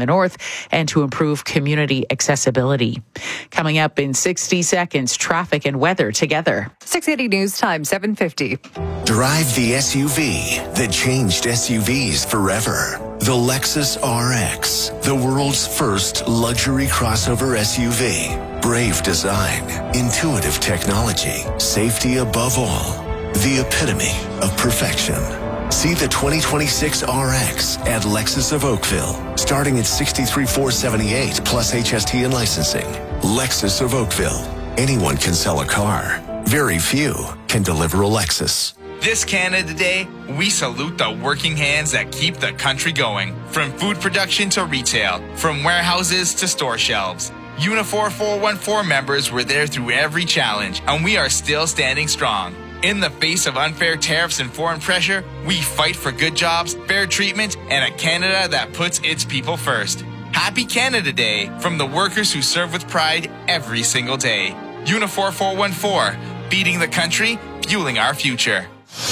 [SPEAKER 1] and to improve community accessibility. Coming up in sixty seconds, traffic and weather together.
[SPEAKER 2] six eighty News Time, seven fifty.
[SPEAKER 10] Drive the S U V that changed S U Vs forever. The Lexus R X, the world's first luxury crossover S U V. Brave design, intuitive technology, safety above all. The epitome of perfection. See the twenty twenty-six R X at Lexus of Oakville, starting at sixty-three thousand four hundred seventy-eight dollars plus H S T and licensing. Lexus of Oakville. Anyone can sell a car. Very few can deliver a Lexus.
[SPEAKER 21] This Canada Day, we salute the working hands that keep the country going. From food production to retail, from warehouses to store shelves. Unifor four one four members were there through every challenge, and we are still standing strong. In the face of unfair tariffs and foreign pressure, we fight for good jobs, fair treatment, and a Canada that puts its people first. Happy Canada Day from the workers who serve with pride every single day. Unifor four one four, beating the country, fueling our future.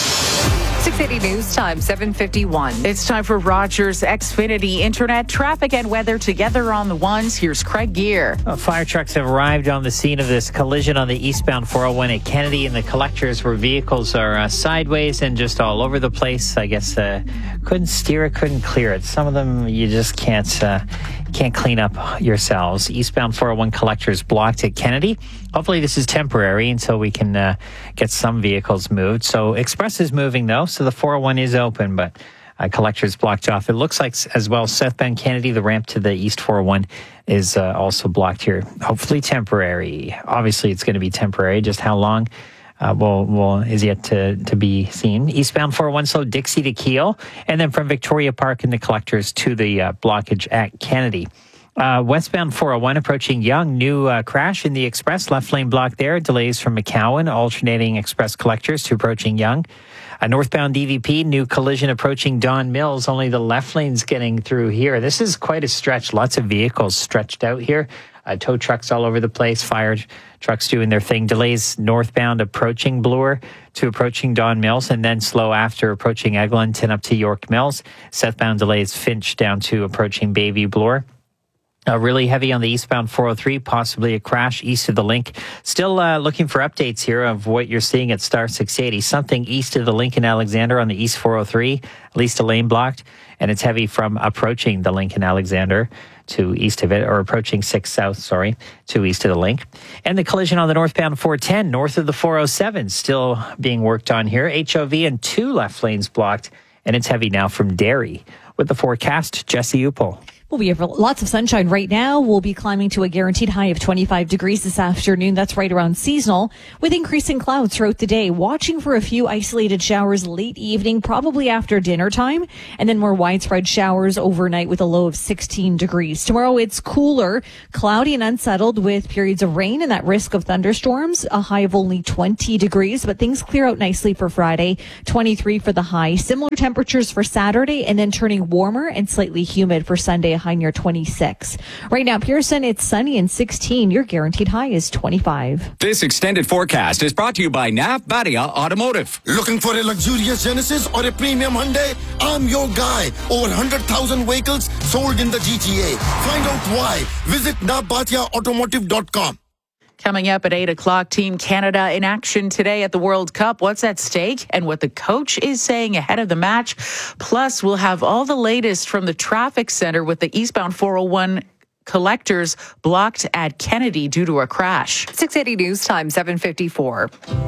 [SPEAKER 2] six eighty News Time, seven fifty-one.
[SPEAKER 1] It's time for Rogers Xfinity Internet traffic and weather together on the ones. Here's Craig Gear.
[SPEAKER 3] Well, fire trucks have arrived on the scene of this collision on the eastbound four oh one at Kennedy and the collectors, where vehicles are uh, sideways and just all over the place. I guess uh, couldn't steer it, couldn't clear it. Some of them you just can't uh, can't clean up yourselves. Eastbound four oh one collectors blocked at Kennedy. Hopefully this is temporary until we can uh, get some vehicles moved. So Express is moving though, so the four oh one is open, but uh, collectors blocked off. It looks like as well southbound Kennedy, the ramp to the east four oh one is uh, also blocked here. Hopefully temporary. Obviously it's going to be temporary. Just how long uh, will will is yet to, to be seen. Eastbound four oh one, so Dixie to Keel, and then from Victoria Park and the collectors to the uh, blockage at Kennedy. Uh, westbound four oh one approaching Yonge, new uh, crash in the Express, left lane block there. Delays from McCowan, alternating Express collectors to approaching Yonge. A northbound D V P, new collision approaching Don Mills. Only the left lane's getting through here. This is quite a stretch. Lots of vehicles stretched out here. Uh, tow trucks all over the place. Fire trucks doing their thing. Delays northbound approaching Bloor to approaching Don Mills, and then slow after approaching Eglinton up to York Mills. Southbound delays Finch down to approaching Bayview Bloor. Uh, really heavy on the eastbound four oh three, possibly a crash east of the link. Still uh, looking for updates here of what you're seeing at Star six eighty. Something east of the Lincoln Alexander on the east four oh three, at least a lane blocked. And it's heavy from approaching the Lincoln Alexander to east of it, or approaching six South, sorry, to east of the link. And the collision on the northbound four ten, north of the four oh seven, still being worked on here. H O V and two left lanes blocked. And it's heavy now from Derry. With the forecast, Jesse Upel.
[SPEAKER 4] Well, we have lots of sunshine right now. We'll be climbing to a guaranteed high of twenty-five degrees this afternoon. That's right around seasonal, with increasing clouds throughout the day. Watching for a few isolated showers late evening, probably after dinner time, and then more widespread showers overnight with a low of sixteen degrees. Tomorrow it's cooler, cloudy and unsettled with periods of rain and that risk of thunderstorms. A high of only twenty degrees, but things clear out nicely for Friday. twenty-three for the high. Similar temperatures for Saturday, and then turning warmer and slightly humid for Sunday. High near twenty-six. Right now, Pearson, it's sunny and sixteen. Your guaranteed high is twenty-five.
[SPEAKER 22] This extended forecast is brought to you by N A F Badia Automotive.
[SPEAKER 23] Looking for a luxurious Genesis or a premium Hyundai? I'm your guy. Over one hundred thousand vehicles sold in the G T A. Find out why. Visit n a f badia automotive dot com.
[SPEAKER 1] Coming up at eight o'clock, Team Canada in action today at the World Cup. What's at stake and what the coach is saying ahead of the match. Plus, we'll have all the latest from the traffic center with the eastbound four oh one collectors blocked at Kennedy due to a crash.
[SPEAKER 2] six eighty News Time, seven fifty-four.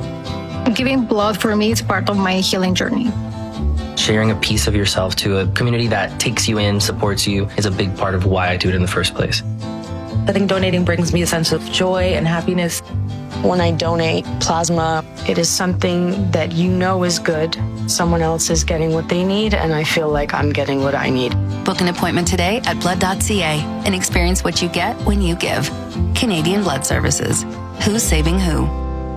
[SPEAKER 25] Giving blood for me is part of my healing journey.
[SPEAKER 26] Sharing a piece of yourself to a community that takes you in, supports you, is a big part of why I do it in the first place.
[SPEAKER 27] I think donating brings me a sense of joy and happiness. When I donate plasma, it is something that you know is good. Someone else is getting what they need, and I feel like I'm getting what I need.
[SPEAKER 28] Book an appointment today at blood dot c a and experience what you get when you give. Canadian Blood Services. Who's saving who?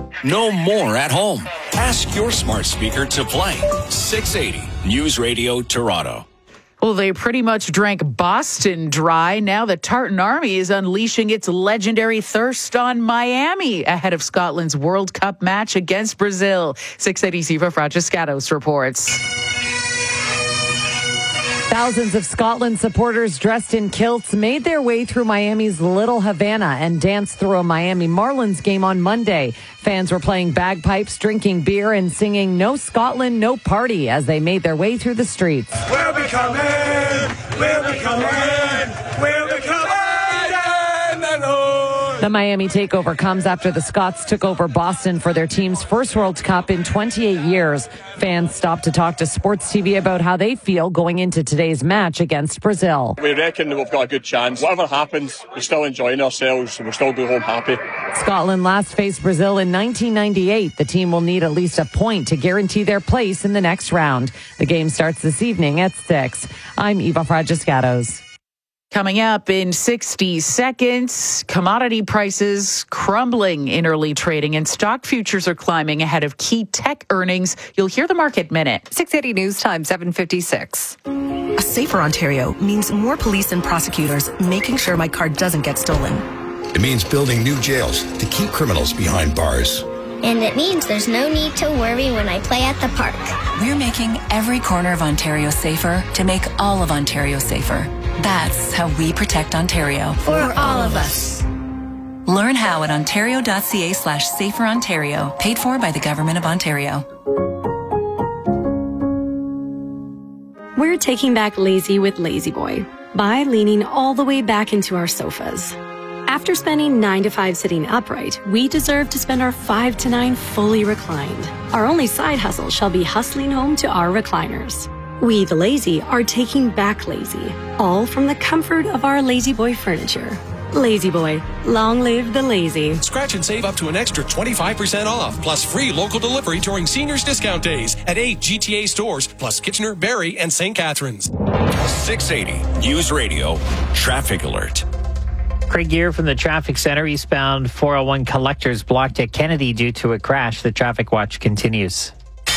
[SPEAKER 9] No more at home. Ask your smart speaker to play six eighty News Radio Toronto.
[SPEAKER 1] Well, they pretty much drank Boston dry. Now the Tartan Army is unleashing its legendary thirst on Miami ahead of Scotland's World Cup match against Brazil. six eighty Siva Fragiscatos reports.
[SPEAKER 5] Thousands of Scotland supporters dressed in kilts made their way through Miami's Little Havana and danced through a Miami Marlins game on Monday. Fans were playing bagpipes, drinking beer, and singing "No Scotland, No Party" as they made their way through the streets.
[SPEAKER 8] We'll be coming, we'll be coming, we'll be coming.
[SPEAKER 5] The Miami takeover comes after the Scots took over Boston for their team's first World Cup in twenty-eight years. Fans stopped to talk to Sports T V about how they feel going into today's match against Brazil.
[SPEAKER 11] We reckon that we've got a good chance. Whatever happens, we're still enjoying ourselves and we'll still go home happy.
[SPEAKER 5] Scotland last faced Brazil in nineteen ninety-eight. The team will need at least a point to guarantee their place in the next round. The game starts this evening at six. I'm Eva Fragiscatos.
[SPEAKER 1] Coming up in sixty seconds, commodity prices crumbling in early trading and stock futures are climbing ahead of key tech earnings. You'll hear the Market Minute.
[SPEAKER 2] six eighty News Time, seven fifty-six.
[SPEAKER 12] A safer Ontario means more police and prosecutors making sure my car doesn't get stolen.
[SPEAKER 14] It means building new jails to keep criminals behind bars.
[SPEAKER 15] And it means there's no need to worry when I play at the park.
[SPEAKER 28] We're making every corner of Ontario safer to make all of Ontario safer. That's how we protect Ontario.
[SPEAKER 15] For all of us.
[SPEAKER 28] Learn how at ontario.ca slash safer Ontario. Paid for by the Government of Ontario.
[SPEAKER 16] We're taking back lazy with Lazy Boy by leaning all the way back into our sofas. After spending nine to five sitting upright, we deserve to spend our five to nine fully reclined. Our only side hustle shall be hustling home to our recliners. We, the lazy, are taking back lazy, all from the comfort of our Lazy Boy furniture. Lazy Boy, long live the lazy.
[SPEAKER 17] Scratch and save up to an extra twenty-five percent off, plus free local delivery during Seniors Discount Days at eight G T A stores, plus Kitchener, Barrie, and Saint Catharines.
[SPEAKER 9] six eighty News Radio Traffic Alert.
[SPEAKER 3] Craig Gear from the Traffic Center. Eastbound four oh one collectors blocked at Kennedy due to a crash. The traffic watch continues.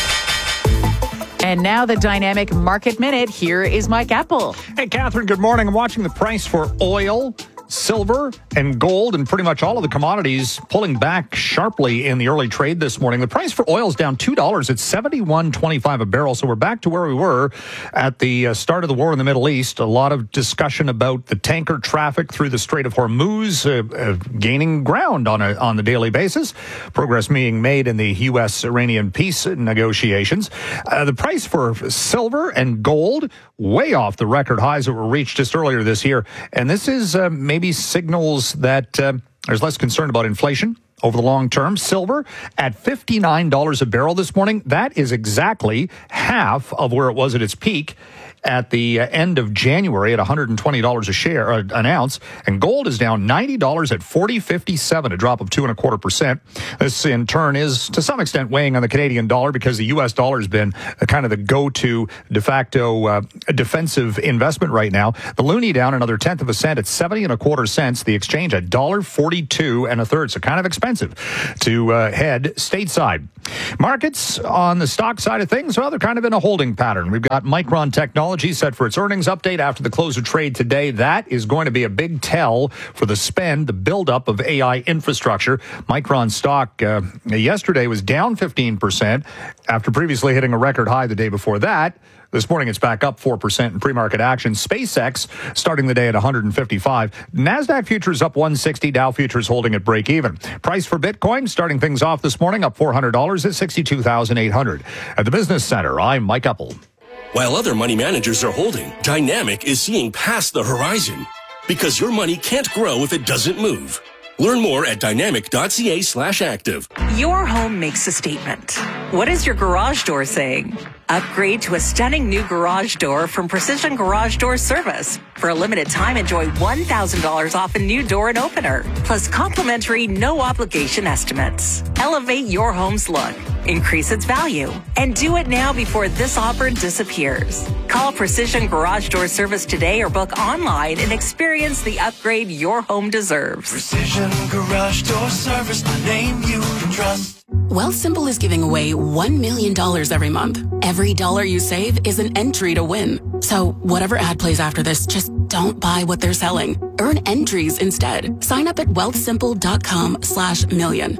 [SPEAKER 1] And now the Dynamic Market Minute. Here is Mike Apple.
[SPEAKER 24] Hey, Catherine, good morning. I'm watching the price for oil, silver, and gold, and pretty much all of the commodities pulling back sharply in the early trade this morning. The price for oil is down two dollars. It's seventy-one twenty-five a barrel, so we're back to where we were at the uh, start of the war in the Middle East. A lot of discussion about the tanker traffic through the Strait of Hormuz uh, uh, gaining ground on a on the daily basis. Progress being made in the U S Iranian peace negotiations. Uh, the price for silver and gold way off the record highs that were reached just earlier this year, and this is uh, maybe signals that uh, there's less concern about inflation over the long term. Silver at fifty-nine dollars a barrel this morning. That is exactly half of where it was at its peak at the uh, end of January at one hundred twenty dollars a share, uh, an ounce. And gold is down ninety dollars at forty fifty-seven, a drop of two and a quarter percent. This in turn is to some extent weighing on the Canadian dollar because the U S dollar has been uh, kind of the go-to de facto uh, defensive investment right now. The loonie down another tenth of a cent at seventy and a quarter cents. The exchange at one dollar forty-two and a third. So kind of expensive to uh, head stateside. Markets on the stock side of things, well, they're kind of in a holding pattern. We've got Micron Technology set for its earnings update after the close of trade today. That is going to be a big tell for the spend, the buildup of A I infrastructure. Micron stock uh, yesterday was down fifteen percent after previously hitting a record high the day before that. This morning, it's back up four percent in pre-market action. SpaceX starting the day at one hundred fifty-five. NASDAQ futures up one sixty. Dow futures holding at break even. Price for Bitcoin starting things off this morning up four hundred dollars at sixty-two thousand eight hundred dollars. At the Business Center, I'm Mike Apple.
[SPEAKER 9] While other money managers are holding, Dynamic is seeing past the horizon. Because your money can't grow if it doesn't move. Learn more at dynamic.ca slash active.
[SPEAKER 29] Your home makes a statement. What is your garage door saying? Upgrade to a stunning new garage door from Precision Garage Door Service. For a limited time, enjoy one thousand dollars off a new door and opener, plus complimentary no-obligation estimates. Elevate your home's look, increase its value, and do it now before this offer disappears. Call Precision Garage Door Service today or book online and experience the upgrade your home deserves.
[SPEAKER 30] Precision Garage Door Service, the name you can trust.
[SPEAKER 28] Wealthsimple is giving away one million dollars every month. Every dollar you save is an entry to win. So whatever ad plays after this, just don't buy what they're selling. Earn entries instead. Sign up at wealthsimple.com slash million.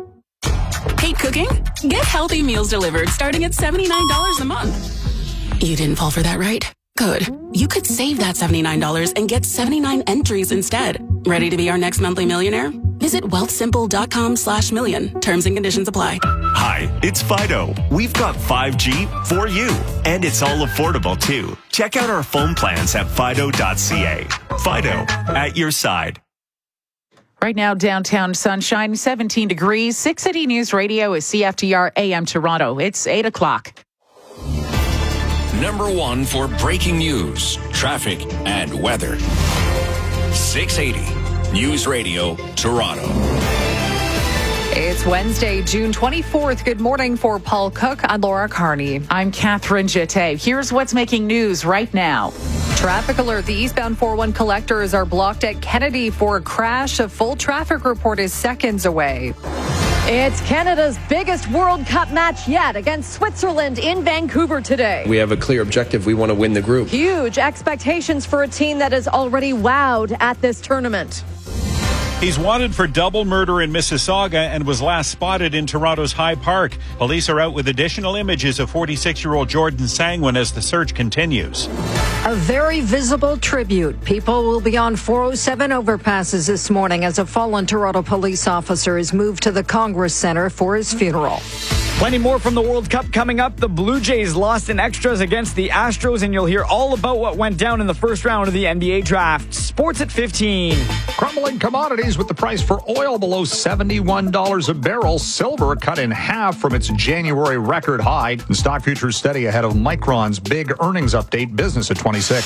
[SPEAKER 28] Hate cooking? Get healthy meals delivered starting at seventy-nine dollars a month. You didn't fall for that, right? Good. You could save that seventy-nine dollars and get seventy-nine entries instead. Ready to be our next monthly millionaire? Visit wealthsimple.com slash million. Terms and conditions apply.
[SPEAKER 4] Hi, it's Fido. We've got five G for you. And it's all affordable, too. Check out our phone plans at fido dot c a. Fido, at your side.
[SPEAKER 1] Right now, downtown sunshine, seventeen degrees. six eighty News Radio is C F T R A M Toronto. It's eight o'clock.
[SPEAKER 6] Number one for breaking news, traffic, and weather. six eighty News Radio, Toronto.
[SPEAKER 2] It's Wednesday, June twenty-fourth. Good morning for Paul Cook. I'm Laura Carney.
[SPEAKER 1] I'm Catherine Jette. Here's what's making news right now.
[SPEAKER 2] Traffic alert. The eastbound four oh one collectors are blocked at Kennedy for a crash. A full traffic report is seconds away.
[SPEAKER 5] It's Canada's biggest World Cup match yet against Switzerland in Vancouver today.
[SPEAKER 7] We have a clear objective. We want to win the group.
[SPEAKER 5] Huge expectations for a team that has already wowed at this tournament.
[SPEAKER 10] He's wanted for double murder in Mississauga and was last spotted in Toronto's High Park. Police are out with additional images of forty-six-year-old Jordan Sangwin as the search continues.
[SPEAKER 13] A very visible tribute. People will be on four oh seven overpasses this morning as a fallen Toronto police officer is moved to the Congress Centre for his funeral.
[SPEAKER 18] Plenty more from the World Cup coming up. The Blue Jays lost in extras against the Astros, and you'll hear all about what went down in the first round of the N B A draft. Sports at fifteen.
[SPEAKER 24] Crumbling commodities with the price for oil below seventy-one dollars a barrel. Silver cut in half from its January record high. And stock futures steady ahead of Micron's big earnings update. Business at twenty-six.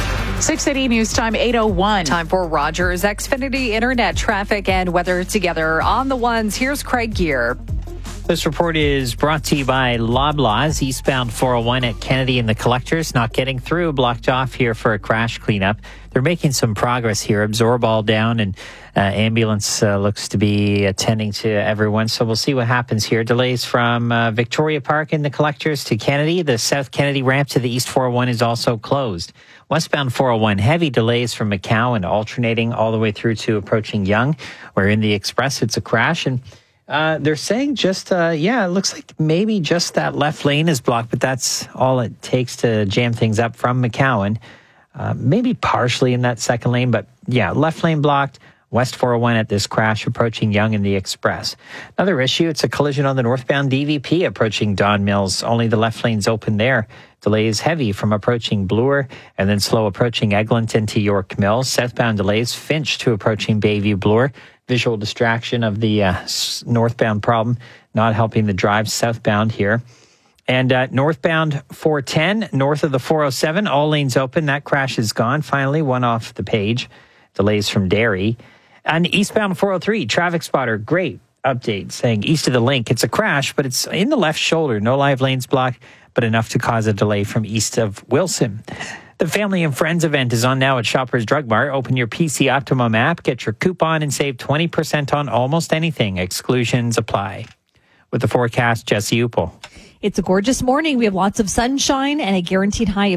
[SPEAKER 1] six eighty News Time, eight oh one.
[SPEAKER 2] Time for Rogers Xfinity Internet traffic and weather together on the ones. Here's Craig Gear.
[SPEAKER 3] This report is brought to you by Loblaws. Eastbound four oh one at Kennedy and the Collectors not getting through, blocked off here for a crash cleanup. They're making some progress here. Absorb all down, and uh, ambulance uh, looks to be attending to everyone. So we'll see what happens here. Delays from uh, Victoria Park and the Collectors to Kennedy. The South Kennedy ramp to the East four oh one is also closed. Westbound four oh one, heavy delays from McCowan, alternating all the way through to approaching Yonge. Where in the Express, it's a crash, and Uh, they're saying just, uh, yeah, it looks like maybe just that left lane is blocked, but that's all it takes to jam things up from McCowan. Uh, maybe partially in that second lane, but yeah, left lane blocked. West four oh one at this crash approaching Yonge in the Express. Another issue, it's a collision on the northbound D V P approaching Don Mills. Only the left lane's open there. Delays heavy from approaching Bloor and then slow approaching Eglinton to York Mills. Southbound delays Finch to approaching Bayview Bloor. Visual distraction of the uh, northbound problem, not helping the drive southbound here. And uh, northbound four ten, north of the four oh seven, all lanes open. That crash is gone. Finally, one off the page. Delays from Derry. And eastbound four oh three, traffic spotter, great update saying east of the link. It's a crash, but it's in the left shoulder. No live lanes blocked, but enough to cause a delay from east of Wilson. The Family and Friends event is on now at Shoppers Drug Mart. Open your P C Optimum app, get your coupon, and save twenty percent on almost anything. Exclusions apply. With the forecast, Jesse Upel.
[SPEAKER 19] It's a gorgeous morning. We have lots of sunshine and a guaranteed high of